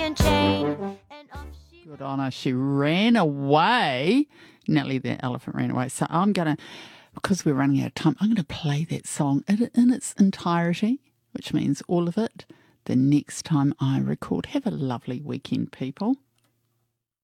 Good on her. She ran away. Nellie the elephant ran away. So I'm going to, because we're running out of time, I'm going to play that song in its entirety, which means all of it, the next time I record. Have a lovely weekend, people.